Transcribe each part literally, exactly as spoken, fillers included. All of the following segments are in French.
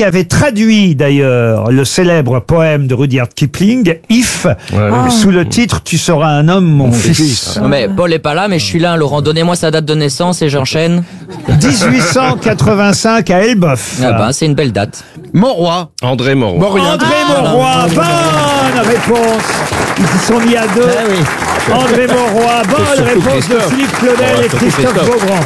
qui avait traduit d'ailleurs le célèbre poème de Rudyard Kipling, If, Ouais. sous le titre Tu seras un homme, mon, mon fils. fils. Non mais Paul est pas là, mais je suis là, Laurent. Donnez-moi sa date de naissance et j'enchaîne. dix-huit cent quatre-vingt-cinq à Elbeuf. Ah ben, c'est une belle date. Mauroy. André Mauroy. André Ah, Mauroy, bonne réponse. Ils se sont mis à deux. Eh oui. André Mauroy, bonne réponse de Philippe Claudel Ouais, et surtout Christophe Christophe. Beaugrand.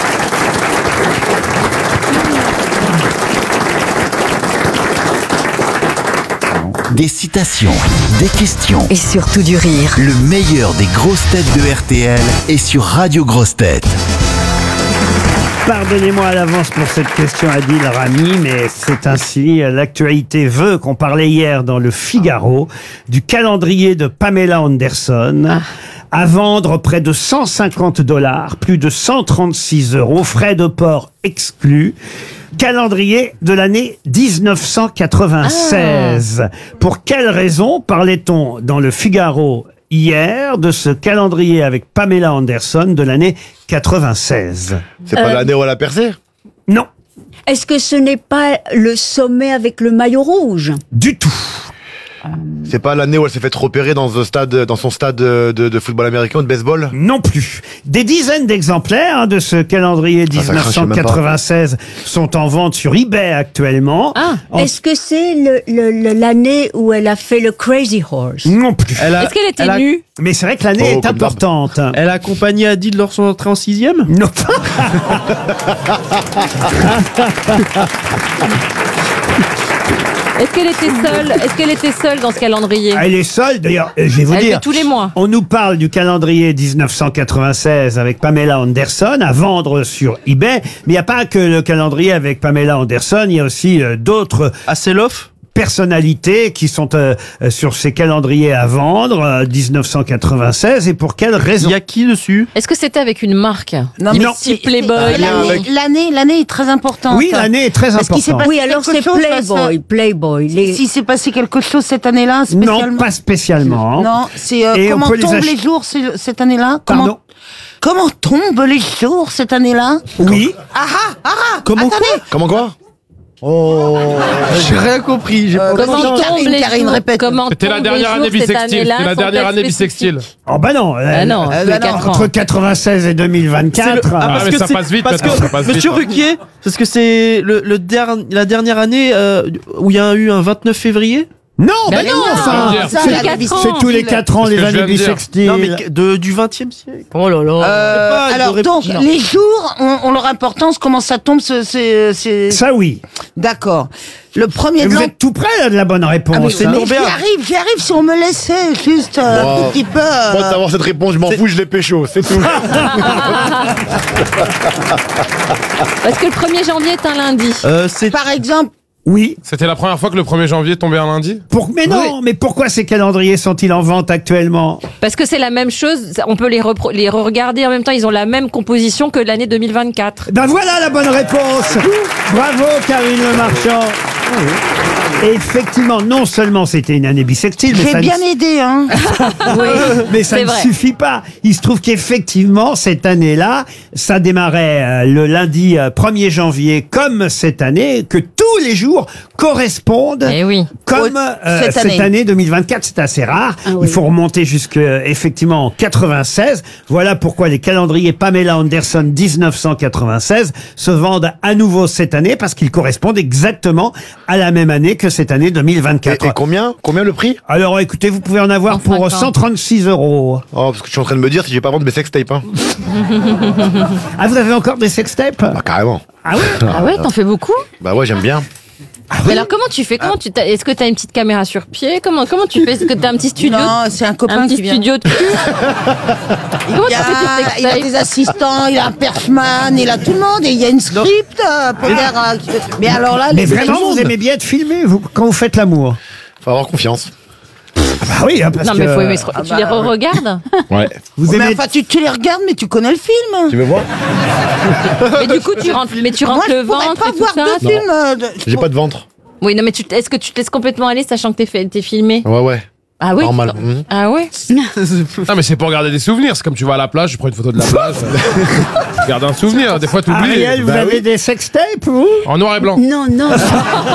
Des citations, des questions. Et surtout du rire. Le meilleur des grosses têtes de R T L est sur Radio Grosses Têtes. Pardonnez-moi à l'avance pour cette question, Adil Rami, mais c'est ainsi. L'actualité veut qu'on parlait hier dans le Figaro du calendrier de Pamela Anderson. À vendre près de cent cinquante dollars, plus de cent trente-six euros, frais de port exclus. Calendrier de l'année dix-neuf cent quatre-vingt-seize. Pour quelle raison parlait-on dans le Figaro hier de ce calendrier avec Pamela Anderson de l'année quatre-vingt-seize? C'est pas l'année où elle a percé? Non, Est-ce que ce n'est pas le sommet avec le maillot rouge? du tout. C'est pas l'année où elle s'est fait repérer dans, un stade, dans son stade de, de football américain ou de baseball? Non plus. Des dizaines d'exemplaires hein, de ce calendrier Ah, ça dix-neuf cent quatre-vingt-seize sont en vente sur eBay actuellement. Ah, En- est-ce que c'est le- le- le- l'année où elle a fait le Crazy Horse? Non plus. Elle a, Est-ce qu'elle était elle a- nue? Mais c'est vrai que l'année Oh, est coup de barbe. importante. Elle a accompagné Adil lors de son entrée en sixième. Non. Est-ce qu'elle était seule? Est-ce qu'elle était seule dans ce calendrier? Elle est seule, d'ailleurs, euh, je vais vous Elle dire. fait tous les mois. On nous parle du calendrier dix-neuf cent quatre-vingt-seize avec Pamela Anderson à vendre sur eBay. Mais il n'y a pas que le calendrier avec Pamela Anderson, il y a aussi euh, d'autres Asseloff. personnalités qui sont euh, euh, sur ces calendriers à vendre, euh, dix-neuf cent quatre-vingt-seize. Et pour quelle raison? Il y a qui dessus? Est-ce que c'était avec une marque? Non, mais Type Playboy. L'année, l'année, l'année est très importante. Oui, l'année est très Parce qu'il s'est importante. passé Oui, alors quelque c'est chose, Playboy, Playboy. Les... Si s'est passé quelque chose cette année-là, spécialement. Non, pas spécialement. Non, c'est euh, Et on comment peut les tombent ach- les jours c'est- cette année-là? Comment Pardon? Comment tombent les jours cette année-là? Oui. Ah ah ah ah Comment Attendez. Comment quoi? J'ai rien compris. J'ai pas Comment Karine, tombent les Karine, jours? répète. Comment C'était la tombent dernière les année jours cette bissextile. année-là C'était la sans dernière être année spécifique? bissextile. Oh bah non. Ah non, Euh, tous bah les non. quatre ans. Entre quatre-vingt-seize et deux mille vingt-quatre. Ah, parce mais que ça c'est- passe vite parce maintenant, que, ça passe Monsieur vite, hein. Ruquier, parce que c'est le, le der- la dernière année euh, où il y a eu un vingt-neuf février. Non, Ben bah non, non, enfin, ça, c'est tous les quatre ans. c'est tous les quatre ans C'est ce les que je années viens de dire. bissextiles. Non, mais de, du vingtième siècle. Oh là là. Euh, pas, il alors aurait- donc non. les jours ont, ont leur importance. Comment ça tombe? ce- C'est c'est- Ça oui. d'accord. Le premier Et de vous l'an. êtes tout près là, de la bonne réponse. Ah, mais, hein. mais tombé j'y à- arrive, j'y arrive. Si on me laissait juste euh, Wow. un petit peu. euh, Moi, d'avoir cette réponse, je m'en fous, je l'ai pécho, c'est tout. Parce que le premier janvier est un lundi. Euh, c'est par exemple, Oui. C'était la première fois que le premier janvier tombait un lundi? Pour... Mais non, mais pourquoi ces calendriers sont-ils en vente actuellement? Parce que c'est la même chose. On peut les, repro- les regarder en même temps. Ils ont la même composition que l'année deux mille vingt-quatre. Ben voilà la bonne réponse. Bravo Karine Le Marchand. Et effectivement, non seulement c'était une année bissextile, mais j'ai ça, bien ne... aidé, hein. Oui, mais ça c'est ne vrai. suffit pas. Il se trouve qu'effectivement, cette année-là, ça démarrait euh, le lundi euh, premier janvier, comme cette année, que tous les jours correspondent Eh oui. comme Oui, euh, cette cette année. année deux mille vingt-quatre. C'est assez rare. Ah oui. Il faut remonter jusque euh, effectivement en quatre-vingt-seize. Voilà pourquoi les calendriers Pamela Anderson dix-neuf cent quatre-vingt-seize se vendent à nouveau cette année, parce qu'ils correspondent exactement à la même année que cette année deux mille Et, vingt-quatre. et combien? Combien le prix? Alors écoutez, vous pouvez en avoir pour cent cinquante. cent trente-six euros. Oh, parce que je suis en train de me dire si j'ai pas vendre mes sextapes, hein. Ah, vous avez encore des sextapes? Ah, carrément. Ah oui. Ah ouais, t'en fais beaucoup? Bah ouais, j'aime bien. Mais alors comment tu fais? Comment tu t'as- Est-ce que t'as une petite caméra sur pied? Comment comment tu fais? Est-ce que t'as un petit studio? Non, c'est un copain Un petit qui vient. studio de cul? Comment Il, y t'as fait tes a, il a sextapes? des assistants, il a un perchman, il a tout le monde et il y a une script euh, pour faire. euh, mais alors là, Mais les vraiment, les- vous aimez bien être filmé vous, quand vous faites l'amour? Faut avoir confiance. Ah oui, hein, parce Non mais que faut aimer. se- Ah Tu bah, les re-regardes? Ouais. vous Mais aimez. enfin, tu, tu les regardes, mais tu connais le film. Tu veux voir? Mais du coup tu rentres, mais tu Moi, rentres je le pourrais ventre pas et tout voir ça. de film. euh, de- J'ai pas de ventre. Oui, non mais tu, est-ce que tu te laisses complètement aller sachant que t'es fait, t'es filmé? Ouais, ouais. Ah oui. Normal. tu- Mhm. Ah ouais. Non, mais c'est pour garder des souvenirs. C'est comme tu vas à la plage, tu prends une photo de la plage. Tu gardes un souvenir. Des fois, t'oublies. Ariel, vous Bah avez oui. des sextapes, vous? En noir et blanc. Non, non.